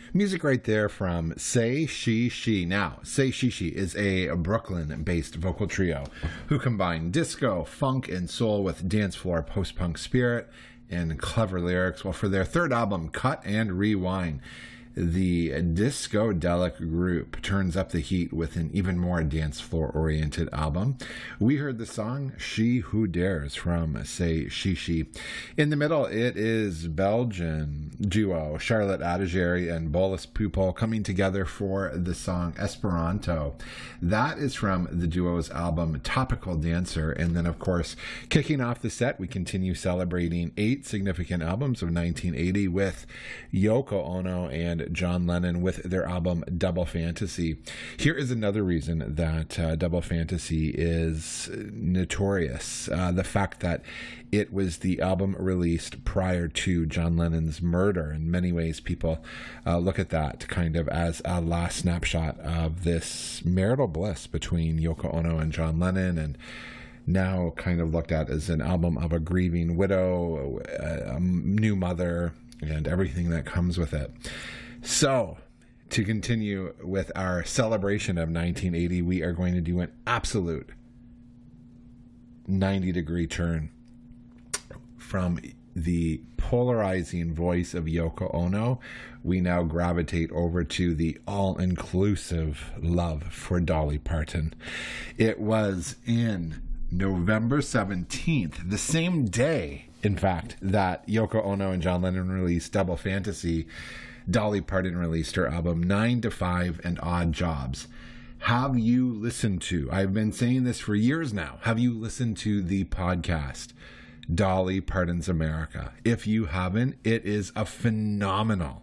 Music right there from Say She She. Now, Say She She is a Brooklyn-based vocal trio who combine disco, funk, and soul with dance floor post-punk spirit and clever lyrics. Well, for their third album, Cut and Rewind, the Discodelic group turns up the heat with an even more dance floor oriented album. We heard the song She Who Dares from Say She She. In the middle, it is Belgian duo Charlotte Adigéry and Bolis Pupol coming together for the song Esperanto. That is from the duo's album Topical Dancer. And then, of course, kicking off the set, we continue celebrating 8 significant albums of 1980 with Yoko Ono and John Lennon with their album Double Fantasy. Here is another reason that Double Fantasy is notorious. The fact that it was the album released prior to John Lennon's murder. In many ways, people look at that kind of as a last snapshot of this marital bliss between Yoko Ono and John Lennon, and now kind of looked at as an album of a grieving widow, a new mother, and everything that comes with it. So, to continue with our celebration of 1980, we are going to do an absolute 90-degree turn from the polarizing voice of Yoko Ono. We now gravitate over to the all-inclusive love for Dolly Parton. It was in November 17th, the same day, in fact, that Yoko Ono and John Lennon released Double Fantasy. Dolly Parton released her album 9 to 5 and Odd Jobs. Have you listened to, I've been saying this for years now, have you listened to the podcast Dolly Parton's America? If you haven't, it is a phenomenal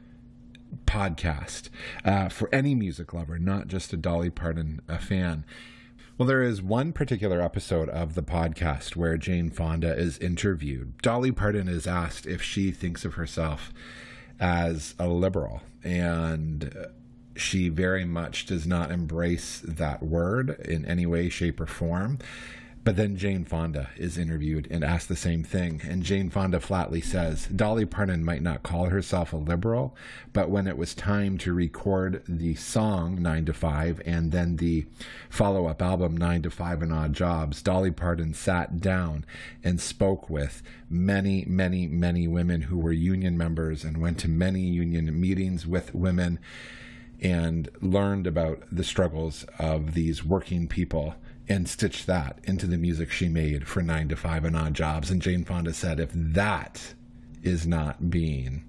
podcast for any music lover, not just a Dolly Parton fan. Well, there is one particular episode of the podcast where Jane Fonda is interviewed. Dolly Parton is asked if she thinks of herself as a liberal, and she very much does not embrace that word in any way, shape, or form. But then Jane Fonda is interviewed and asked the same thing, and Jane Fonda flatly says Dolly Parton might not call herself a liberal, but when it was time to record the song 9 to 5 and then the follow-up album 9 to 5 and Odd Jobs, Dolly Parton sat down and spoke with many, many, many women who were union members and went to many union meetings with women and learned about the struggles of these working people and stitched that into the music she made for 9 to 5 and Odd Jobs. And Jane Fonda said, if that is not being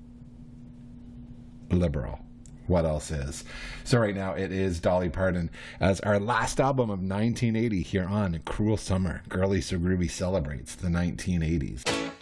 liberal, what else is? So right now it is Dolly Parton as our last album of 1980 here on Cruel Summer. Girly So Groovy celebrates the 1980s.